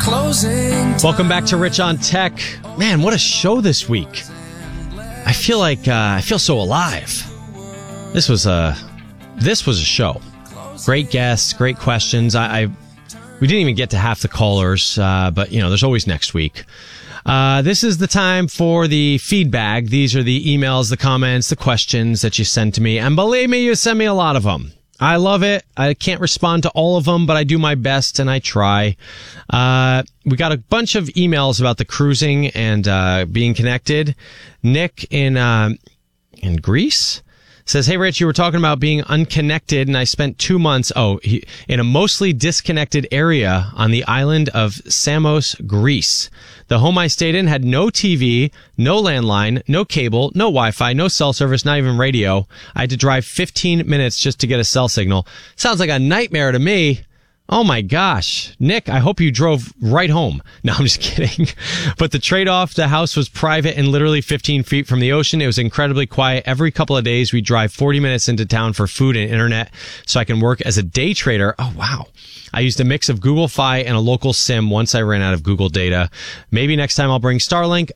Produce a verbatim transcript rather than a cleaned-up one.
closing. Welcome back to Rich on Tech. Man, what a show this week. I feel like uh, I feel so alive. This was a this was a show. Great guests, great questions. I, I we didn't even get to half the callers, uh, but you know, there's always next week. Uh, this is the time for the feedback. These are the emails, the comments, the questions that you send to me, and believe me, you send me a lot of them. I love it. I can't respond to all of them, but I do my best and I try. Uh, we got a bunch of emails about the cruising and, uh, being connected. Nick in, uh, in Greece says, hey, Rich, you were talking about being unconnected, and I spent two months, oh, he, in a mostly disconnected area on the island of Samos, Greece. The home I stayed in had no T V, no landline, no cable, no Wi-Fi, no cell service, not even radio. I had to drive fifteen minutes just to get a cell signal. Sounds like a nightmare to me. Oh my gosh. Nick, I hope you drove right home. No, I'm just kidding. But the trade-off, the house was private and literally fifteen feet from the ocean. It was incredibly quiet. Every couple of days, we drive forty minutes into town for food and internet so I can work as a day trader. Oh, wow. I used a mix of Google Fi and a local SIM once I ran out of Google data. Maybe next time I'll bring Starlink.